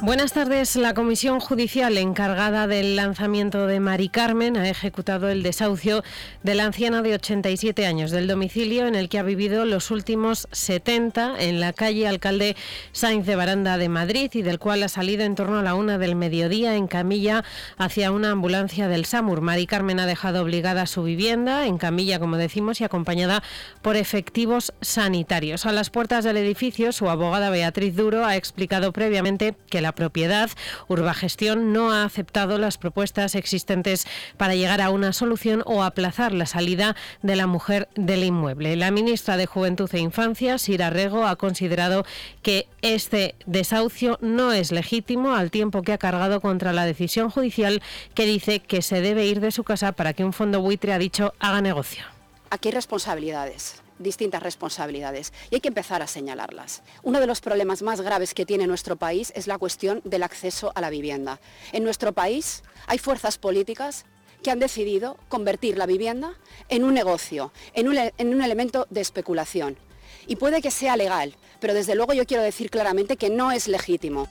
Buenas tardes. La comisión judicial encargada del lanzamiento de Mari Carmen ha ejecutado el desahucio de la anciana de 87 años del domicilio en el que ha vivido los últimos 70 en la calle Alcalde Sáinz de Baranda de Madrid y del cual ha salido en torno a la 1 del mediodía en camilla hacia una ambulancia del SAMUR. Mari Carmen ha dejado obligada su vivienda en camilla, como decimos, y acompañada por efectivos sanitarios. A las puertas del edificio, su abogada Beatriz Duro ha explicado previamente que la propiedad, Urbagestión, no ha aceptado las propuestas existentes para llegar a una solución o aplazar la salida de la mujer del inmueble. La ministra de Juventud e Infancia, Sira Rego, ha considerado que este desahucio no es legítimo, al tiempo que ha cargado contra la decisión judicial que dice que se debe ir de su casa para que un fondo buitre, ha dicho, haga negocio. Aquí hay responsabilidades, distintas responsabilidades, y hay que empezar a señalarlas. Uno de los problemas más graves que tiene nuestro país es la cuestión del acceso a la vivienda. En nuestro país hay fuerzas políticas que han decidido convertir la vivienda en un negocio, en un elemento de especulación. Y puede que sea legal, pero desde luego yo quiero decir claramente que no es legítimo.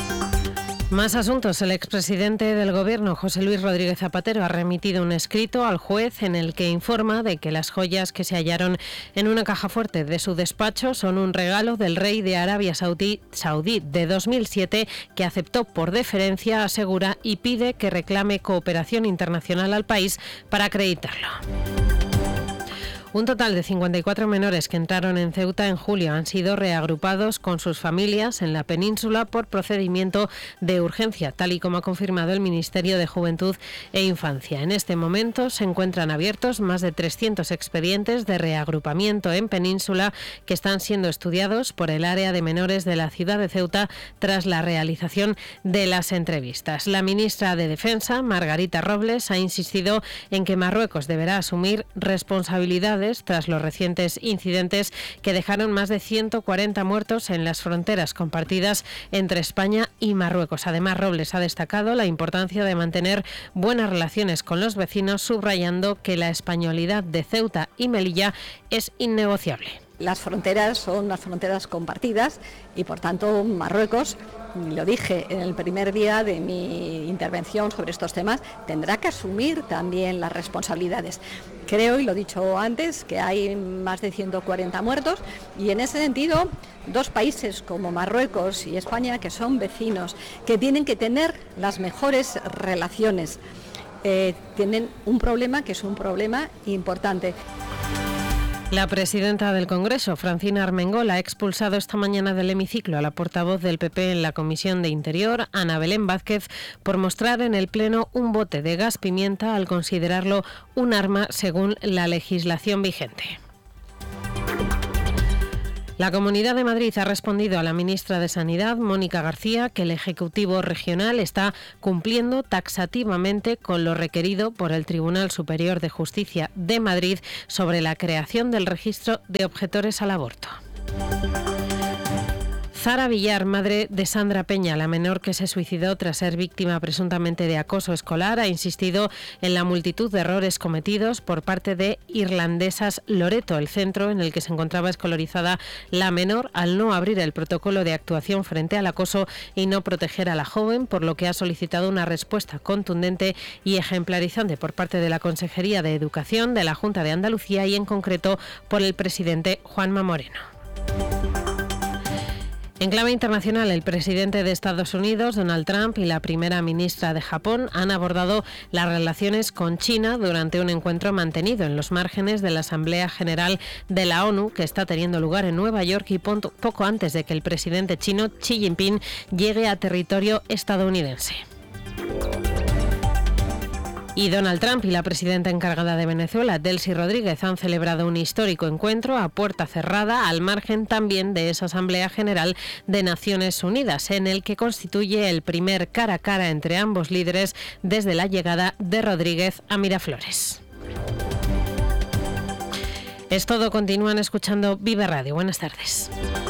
Más asuntos. El expresidente del Gobierno, José Luis Rodríguez Zapatero, ha remitido un escrito al juez en el que informa de que las joyas que se hallaron en una caja fuerte de su despacho son un regalo del rey de Arabia Saudí de 2007 que aceptó por deferencia, asegura, y pide que reclame cooperación internacional al país para acreditarlo. Un total de 54 menores que entraron en Ceuta en julio han sido reagrupados con sus familias en la península por procedimiento de urgencia, tal y como ha confirmado el Ministerio de Juventud e Infancia. En este momento se encuentran abiertos más de 300 expedientes de reagrupamiento en península que están siendo estudiados por el área de menores de la ciudad de Ceuta tras la realización de las entrevistas. La ministra de Defensa, Margarita Robles, ha insistido en que Marruecos deberá asumir responsabilidades tras los recientes incidentes que dejaron más de 140 muertos en las fronteras compartidas entre España y Marruecos. Además, Robles ha destacado la importancia de mantener buenas relaciones con los vecinos, subrayando que la españolidad de Ceuta y Melilla es innegociable. Las fronteras son las fronteras compartidas y, por tanto, Marruecos, lo dije en el primer día de mi intervención sobre estos temas, tendrá que asumir también las responsabilidades. Creo, y lo he dicho antes, que hay más de 140 muertos y, en ese sentido, dos países como Marruecos y España, que son vecinos, que tienen que tener las mejores relaciones, tienen un problema que es un problema importante. La presidenta del Congreso, Francina Armengol, ha expulsado esta mañana del hemiciclo a la portavoz del PP en la Comisión de Interior, Ana Belén Vázquez, por mostrar en el Pleno un bote de gas pimienta al considerarlo un arma según la legislación vigente. La Comunidad de Madrid ha respondido a la ministra de Sanidad, Mónica García, que el Ejecutivo Regional está cumpliendo taxativamente con lo requerido por el Tribunal Superior de Justicia de Madrid sobre la creación del registro de objetores al aborto. Zara Villar, madre de Sandra Peña, la menor que se suicidó tras ser víctima presuntamente de acoso escolar, ha insistido en la multitud de errores cometidos por parte de Irlandesas Loreto, el centro en el que se encontraba escolarizada la menor, al no abrir el protocolo de actuación frente al acoso y no proteger a la joven, por lo que ha solicitado una respuesta contundente y ejemplarizante por parte de la Consejería de Educación de la Junta de Andalucía y, en concreto, por el presidente Juanma Moreno. En clave internacional, el presidente de Estados Unidos, Donald Trump, y la primera ministra de Japón han abordado las relaciones con China durante un encuentro mantenido en los márgenes de la Asamblea General de la ONU, que está teniendo lugar en Nueva York y poco antes de que el presidente chino, Xi Jinping, llegue a territorio estadounidense. Y Donald Trump y la presidenta encargada de Venezuela, Delcy Rodríguez, han celebrado un histórico encuentro a puerta cerrada, al margen también de esa Asamblea General de Naciones Unidas, en el que constituye el primer cara a cara entre ambos líderes desde la llegada de Rodríguez a Miraflores. Es todo, continúan escuchando Vive Radio. Buenas tardes.